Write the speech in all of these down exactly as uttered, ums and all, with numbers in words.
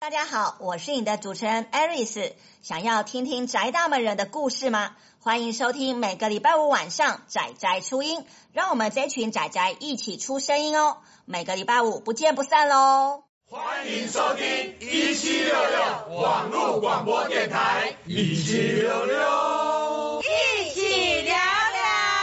大家好，我是你的主持人 Aris。 想要听听宅大们人的故事吗？欢迎收听每个礼拜五晚上宅宅出音，让我们这群宅宅一起出声音哦。每个礼拜五不见不散咯。 欢迎收听一七六六网络广播电台，一七六六一起聊聊。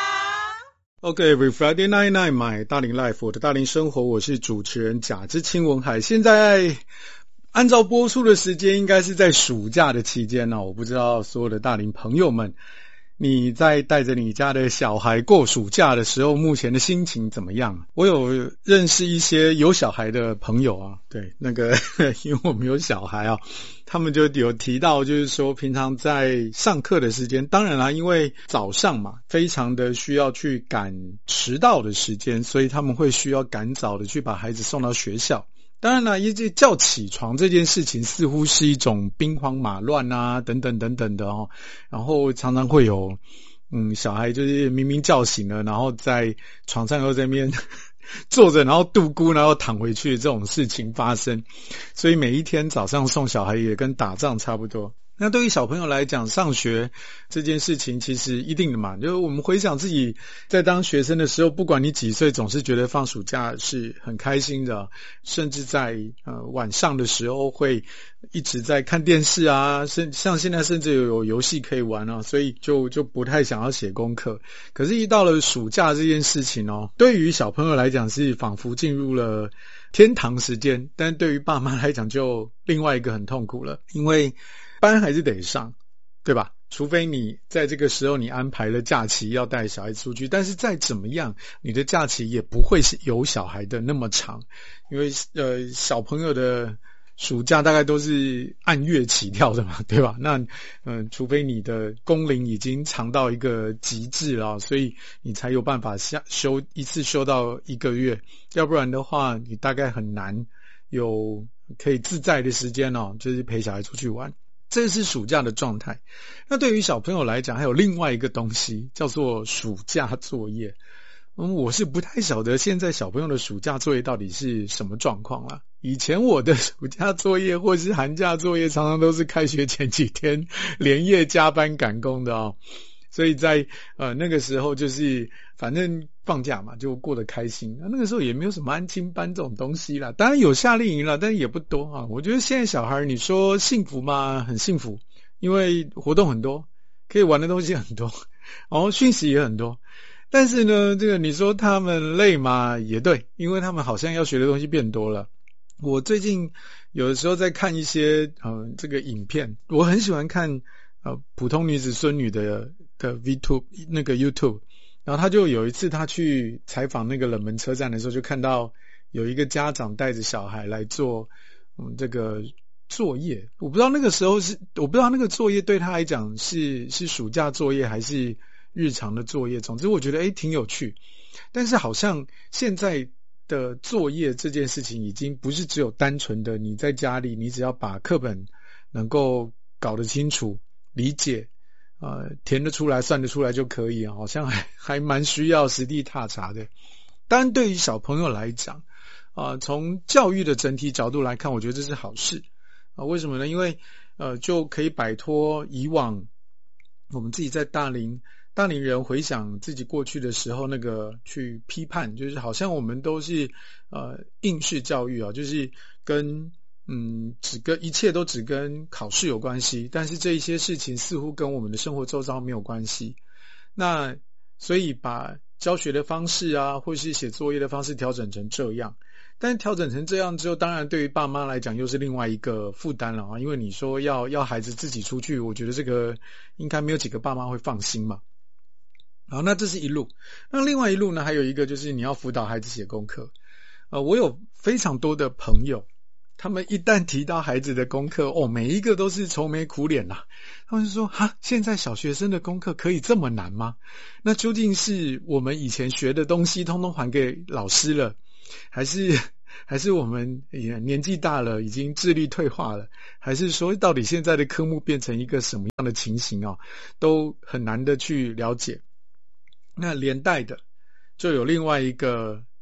OK, every Friday night night, my 大龄 life， 我的大龄生活，我是主持人贾之清文海。现在按照播出的时间应该是在暑假的期间呢、哦，我不知道所有的大龄朋友们，你在带着你家的小孩过暑假的时候，目前的心情怎么样？我有认识一些有小孩的朋友啊，对，那个因为我们有小孩啊，他们就有提到，就是说平常在上课的时间，当然啦，因为早上嘛，非常的需要去赶迟到的时间，所以他们会需要赶早的去把孩子送到学校。当然了，一直叫起床这件事情似乎是一种兵荒马乱啊，等等等等的哦。然后常常会有，嗯，小孩就是明明叫醒了，然后在床上又在那边坐着，然后度咕，然后躺回去这种事情发生。所以每一天早上送小孩也跟打仗差不多。那对于小朋友来讲，上学这件事情其实一定的嘛，就是我们回想自己在当学生的时候，不管你几岁，总是觉得放暑假是很开心的，甚至在呃晚上的时候会一直在看电视啊，甚像现在甚至有有游戏可以玩啊，所以就就不太想要写功课。可是一到了暑假这件事情哦，对于小朋友来讲是仿佛进入了天堂时间，但对于爸妈来讲就另外一个很痛苦了，因为班还是得上，对吧？除非你在这个时候你安排了假期要带小孩出去，但是再怎么样，你的假期也不会是有小孩的那么长，因为呃小朋友的暑假大概都是按月起跳的嘛，对吧？那嗯、呃，除非你的工龄已经长到一个极致了，所以你才有办法下休一次休到一个月，要不然的话，你大概很难有可以自在的时间哦，就是陪小孩出去玩。这是暑假的状态。那对于小朋友来讲，还有另外一个东西叫做暑假作业。嗯，我是不太晓得现在小朋友的暑假作业到底是什么状况啦。以前我的暑假作业或是寒假作业常常都是开学前几天连夜加班赶工的哦。所以在呃那个时候就是反正放假嘛，就过得开心。那个时候也没有什么安亲班这种东西啦，当然有夏令营啦，但是也不多啊。我觉得现在小孩你说幸福吗？很幸福，因为活动很多，可以玩的东西很多，然后讯息也很多。但是呢，这个你说他们累吗？也对，因为他们好像要学的东西变多了。我最近有的时候在看一些呃这个影片，我很喜欢看呃普通女子孙女的的 VTube 那个 YouTube， 然后他就有一次他去采访那个冷门车站的时候，就看到有一个家长带着小孩来做嗯这个作业，我不知道那个时候是我不知道那个作业对他来讲是是暑假作业还是日常的作业，总之我觉得诶挺有趣。但是好像现在的作业这件事情已经不是只有单纯的你在家里你只要把课本能够搞得清楚理解呃填得出来算得出来就可以，好像还还蛮需要实地踏查的。当然对于小朋友来讲呃从教育的整体角度来看，我觉得这是好事啊、呃。为什么呢？因为呃就可以摆脱以往我们自己在大龄大龄人回想自己过去的时候那个去批判，就是好像我们都是呃应试教育啊，就是跟嗯只跟一切都只跟考试有关系，但是这一些事情似乎跟我们的生活周遭没有关系。那所以把教学的方式啊或是写作业的方式调整成这样，但调整成这样之后，当然对于爸妈来讲又是另外一个负担了啊，因为你说要要孩子自己出去，我觉得这个应该没有几个爸妈会放心嘛。好，那这是一路。那另外一路呢，还有一个就是你要辅导孩子写功课。呃，我有非常多的朋友，他们一旦提到孩子的功课，哦，每一个都是愁眉苦脸啦。他们就说，哈，现在小学生的功课可以这么难吗？那究竟是我们以前学的东西通通还给老师了，还是还是我们也年纪大了，已经智力退化了，还是说到底现在的科目变成一个什么样的情形啊，都很难的去了解。那连带的就有另外一个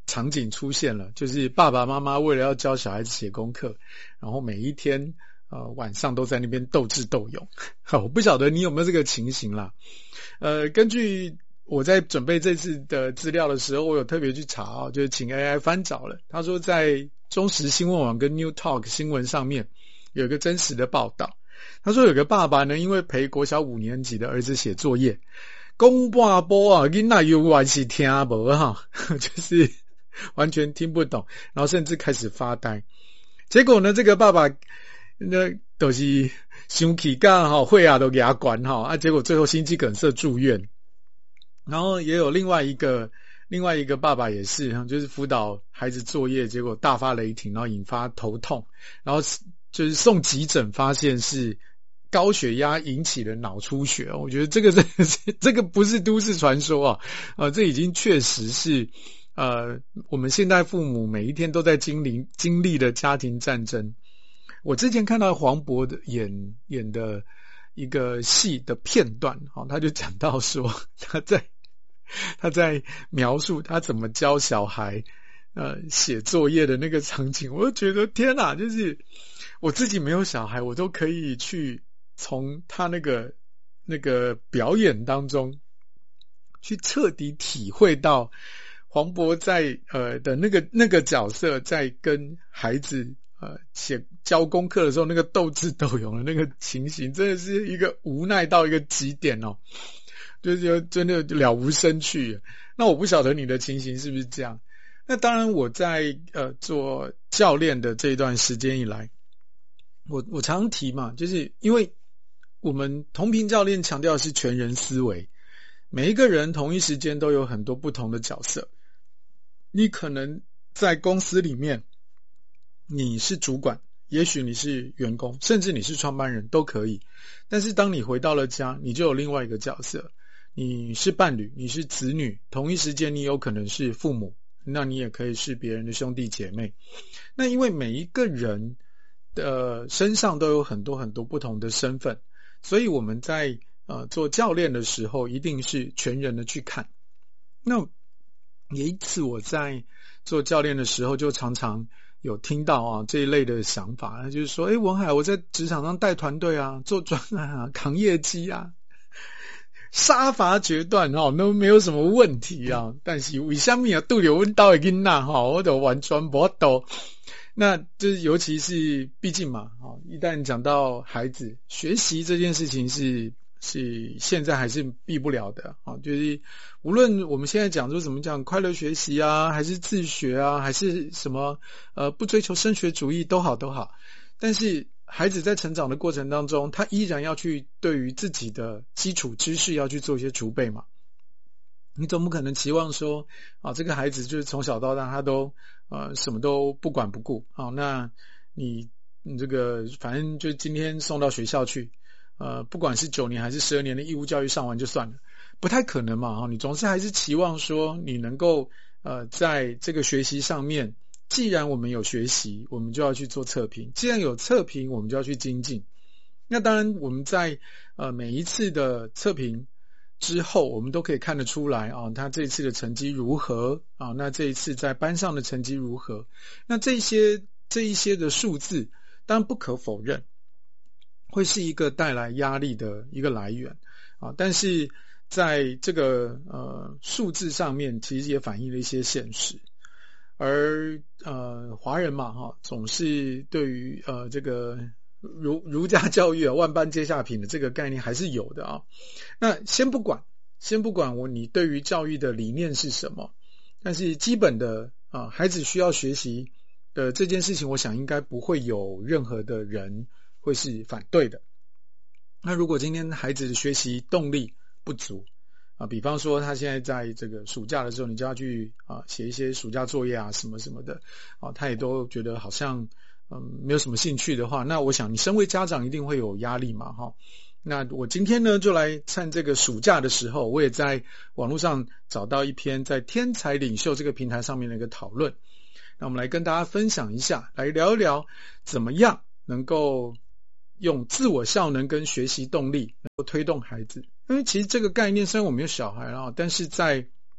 场景出现了，就是爸爸妈妈为了要教小孩子写功课，然后每一天呃晚上都在那边斗智斗勇。好，我不晓得你有没有这个情形啦。呃，根据我在准备这次的资料的时候，我有特别去查啊，就是请 A I 翻找了。他说在中时新闻网跟 New Talk 新闻上面有一个真实的报道。他说有个爸爸呢，因为陪国小五年级的儿子写作业，讲半波啊，囡仔又完是听无哈，就是完全听不懂，然后甚至开始发呆。结果呢，这个爸爸那都是生气干哈，会啊都给他管哈啊，结果最后心肌梗塞住院。然后也有另外一个另外一个爸爸也是，就是辅导孩子作业，结果大发雷霆，然后引发头痛，然后就是送急诊，发现是高血压引起的脑出血。我觉得这个这个这个不是都市传说啊，呃，这已经确实是呃我们现代父母每一天都在经历经历的家庭战争。我之前看到黄渤的演演的一个戏的片段，哦，他就讲到说他在他在描述他怎么教小孩呃写作业的那个场景，我就觉得天哪，就是我自己没有小孩，我都可以去从他那个那个表演当中去彻底体会到黄渤在呃的那个那个角色在跟孩子呃写教功课的时候那个斗智斗勇的那个情形，真的是一个无奈到一个极点哦，就是真的了无生趣。那我不晓得你的情形是不是这样。那当然我在呃做教练的这一段时间以来，我我常提嘛，就是因为我们同频教练强调的是全人思维，每一个人同一时间都有很多不同的角色。你可能在公司里面你是主管，也许你是员工，甚至你是创办人都可以。但是当你回到了家，你就有另外一个角色，你是伴侣，你是子女，同一时间你有可能是父母，那你也可以是别人的兄弟姐妹。那因为每一个人的身上都有很多很多不同的身份，所以我们在呃做教练的时候一定是全人的去看。那有一次我在做教练的时候就常常有听到啊这一类的想法，就是说诶文海，我在职场上带团队啊，做专案啊，扛业绩啊，杀伐决断哦，都没有什么问题啊，但是为什么啊拄着阮兜的囡仔哈，我就完全不懂。那就是尤其是毕竟嘛，哦，一旦讲到孩子学习这件事情是是现在还是避不了的啊，就是无论我们现在讲说怎么讲快乐学习啊，还是自学啊，还是什么呃不追求升学主义都好都好，但是孩子在成长的过程当中，他依然要去对于自己的基础知识要去做一些储备嘛。你总不可能期望说啊这个孩子就是从小到大他都呃什么都不管不顾啊，那你你这个反正就今天送到学校去，呃不管是九年还是十二年的义务教育上完就算了，不太可能嘛，你总是还是期望说你能够呃在这个学习上面，既然我们有学习，我们就要去做测评，既然有测评，我们就要去精进。那当然我们在呃每一次的测评之后，我们都可以看得出来啊，他这一次的成绩如何啊？那这一次在班上的成绩如何？那这些这一些的数字，当然不可否认，会是一个带来压力的一个来源啊。但是在这个呃数字上面，其实也反映了一些现实。而呃华人嘛哈，总是对于呃这个儒儒家教育啊，万般皆下品的这个概念还是有的啊。那先不管，先不管我你对于教育的理念是什么，但是基本的啊，孩子需要学习的这件事情，我想应该不会有任何的人会是反对的。那如果今天孩子的学习动力不足啊，比方说他现在在这个暑假的时候，你就要去啊写一些暑假作业啊什么什么的啊，他也都觉得好像嗯没有什么兴趣的话，那我想你身为家长一定会有压力嘛哈。那我今天呢就来趁这个暑假的时候，我也在网络上找到一篇在天才领袖这个平台上面的一个讨论，那我们来跟大家分享一下，来聊一聊怎么样能够用自我效能跟学习动力能够推动孩子。因为其实这个概念虽然我没有小孩啊，但是在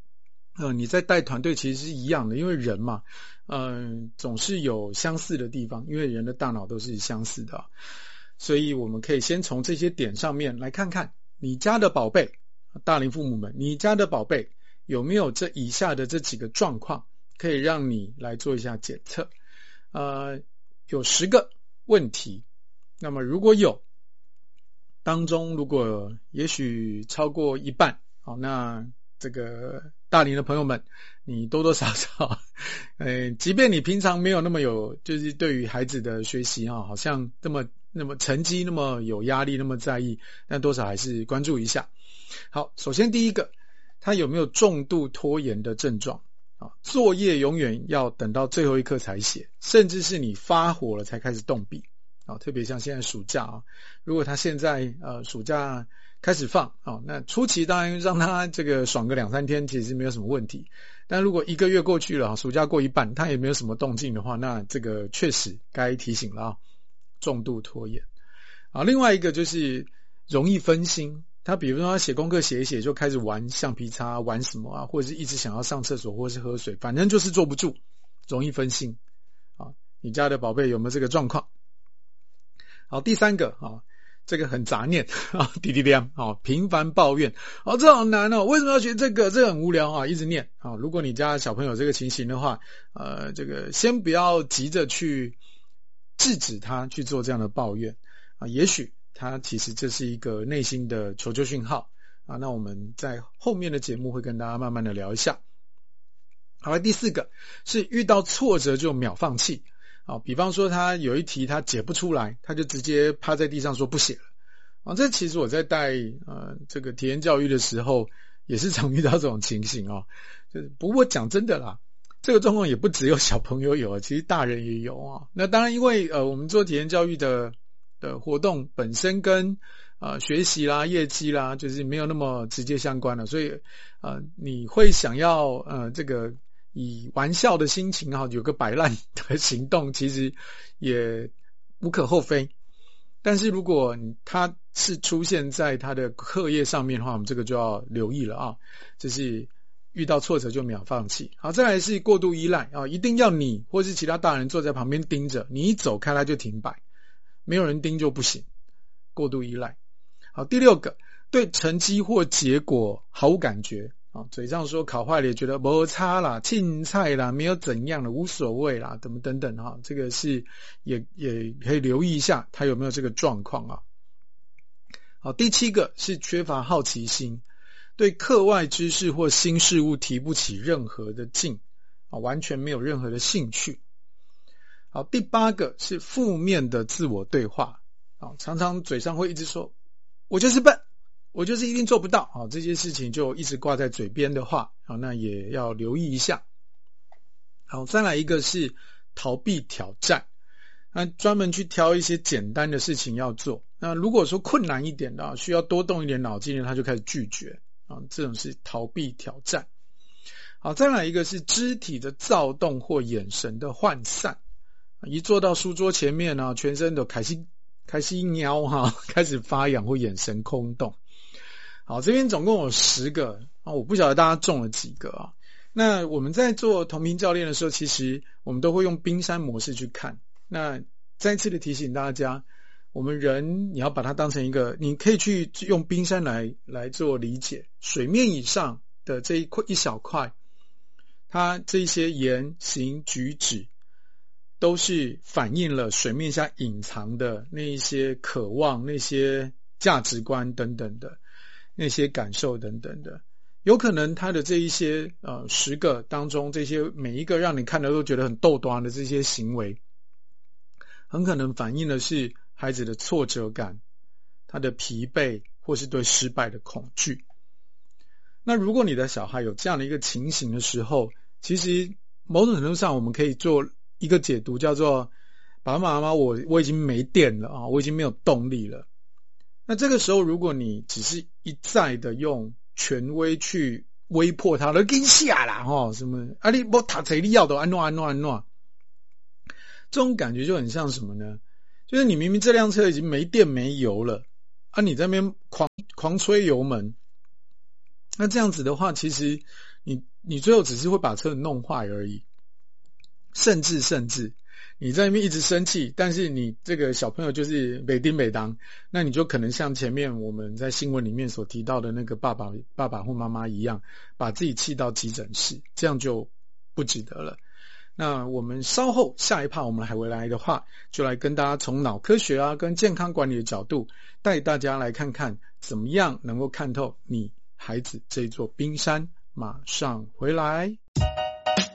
呃，你在带团队其实是一样的，因为人嘛，嗯、呃，总是有相似的地方，因为人的大脑都是相似的，所以我们可以先从这些点上面来看看你家的宝贝，大龄父母们，你家的宝贝有没有这以下的这几个状况，可以让你来做一下检测。呃，有十个问题，那么如果有，当中如果也许超过一半，好，那这个大龄的朋友们，你多多少少，呃，即便你平常没有那么有，就是对于孩子的学习啊，好像这么那么成绩那么有压力，那么在意，但多少还是关注一下。好，首先第一个，他有没有重度拖延的症状？啊，作业永远要等到最后一刻才写，甚至是你发火了才开始动笔。啊，特别像现在暑假啊，如果他现在呃暑假开始放啊，那初期当然让他这个爽个两三天其实没有什么问题，但如果一个月过去了，暑假过一半，他也没有什么动静的话，那这个确实该提醒了啊，重度拖延。啊，另外一个就是容易分心，他比如说他写功课写一写就开始玩橡皮擦，玩什么啊，或者是一直想要上厕所或者是喝水，反正就是坐不住，容易分心。啊，你家的宝贝有没有这个状况？好，第三个啊，这个很杂念啊，滴滴亮啊，频繁抱怨，哦，这好难哦，为什么要学这个？这个很无聊啊，一直念啊。如果你家小朋友这个情形的话，呃，这个先不要急着去制止他去做这样的抱怨啊，也许他其实这是一个内心的求救讯号啊。那我们在后面的节目会跟大家慢慢的聊一下。好，第四个是遇到挫折就秒放弃。好，比方说他有一题他解不出来，他就直接趴在地上说不写了。啊，这其实我在带呃这个体验教育的时候，也是常遇到这种情形啊。就是不过讲真的啦，这个状况也不只有小朋友有，其实大人也有啊。那当然，因为呃我们做体验教育的的活动本身跟呃学习啦、业绩啦，就是没有那么直接相关了，所以呃你会想要呃这个。以玩笑的心情哈，有个摆烂的行动，其实也无可厚非。但是如果他是出现在他的课业上面的话，我们这个就要留意了啊。就是遇到挫折就秒放弃。好，再来是过度依赖啊，一定要你或是其他大人坐在旁边盯着，你一走开他就停摆，没有人盯就不行。过度依赖。好，第六个，对成绩或结果毫无感觉。啊，嘴上说考坏了也觉得没差啦，青菜啦，没有怎样的，无所谓啦，等等等哈，这个是也也可以留意一下他有没有这个状况啊。好，第七个是缺乏好奇心，对课外知识或新事物提不起任何的劲啊，完全没有任何的兴趣。好，第八个是负面的自我对话啊，常常嘴上会一直说我就是笨。我就是一定做不到啊！这些事情就一直挂在嘴边的话啊，那也要留意一下。好，再来一个是逃避挑战，那专门去挑一些简单的事情要做。那如果说困难一点的啊，需要多动一点脑筋的，他就开始拒绝啊，这种是逃避挑战。好，再来一个是肢体的躁动或眼神的涣散，一坐到书桌前面呢，全身都开始开始喵哈，开始发痒或眼神空洞。好，这边总共有十个啊，我不晓得大家中了几个啊。那我们在做同频教练的时候，其实我们都会用冰山模式去看。那再次的提醒大家，我们人你要把它当成一个，你可以去用冰山来来做理解。水面以上的这一块一小块，它这些言行举止，都是反映了水面下隐藏的那一些渴望、那些价值观等等的。那些感受等等的，有可能他的这一些呃十个当中，这些每一个让你看了都觉得很逗端的这些行为，很可能反映的是孩子的挫折感，他的疲惫，或是对失败的恐惧。那如果你的小孩有这样的一个情形的时候，其实某种程度上我们可以做一个解读，叫做爸爸妈妈我我已经没电了啊，我已经没有动力了。那这个时候如果你只是一再的用权威去威迫他了，给你下啦齁，什么啊你没读册你要的安怎安怎安怎，这种感觉就很像什么呢？就是你明明这辆车已经没电没油了啊，你在那边狂狂吹油门，那这样子的话，其实你你最后只是会把车子弄坏而已。甚至甚至你在那边一直生气，但是你这个小朋友就是北丁北当，那你就可能像前面我们在新闻里面所提到的那个爸爸爸爸或妈妈一样，把自己气到急诊室，这样就不值得了。那我们稍后下一趴我们还回来的话，就来跟大家从脑科学啊跟健康管理的角度，带大家来看看怎么样能够看透你孩子这座冰山。马上回来。